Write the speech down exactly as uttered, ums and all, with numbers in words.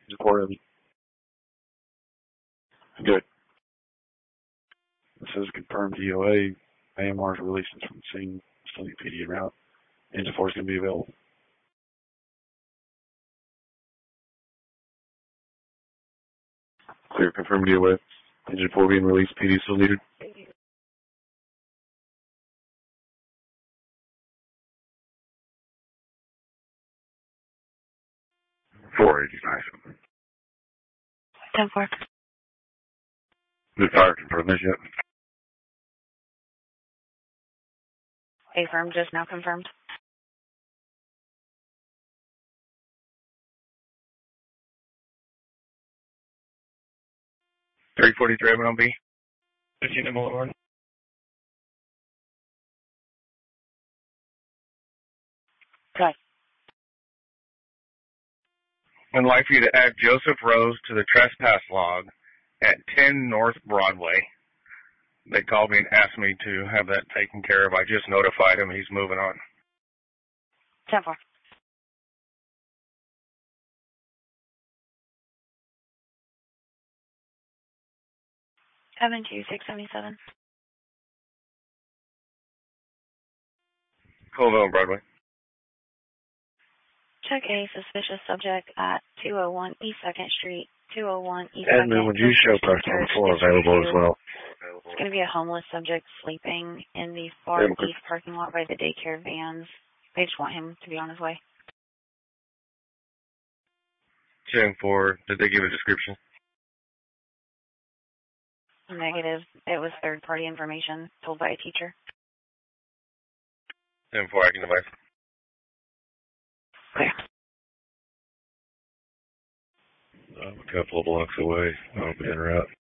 Support of Good. This is confirmed D O A. A M R's releases from the scene. Study P D en route. Engine four is going to be available. Clear, confirmed D O A. Engine four being released. P D still needed. four eighty-nine. ten four. Did fire confirm this yet? A firm just now confirmed. three forty-three M L B. fifteen M L one. Okay. I'd like for you to add Joseph Rose to the trespass log at ten North Broadway. They called me and asked me to have that taken care of. I just notified him. He's moving on. ten four. seven two six seven seven. Colville Broadway. Check a suspicious subject at two oh one East second Street, two oh one East second. Admin, would you show person four available as well? It's going to be a homeless subject sleeping in the far Yeah, east parking lot by the daycare vans. They just want him to be on his way. ten four. Did they give a description? Negative. It was third-party information told by a teacher. ten four, acting device. Clear. I'm a couple of blocks away. I'll be en route.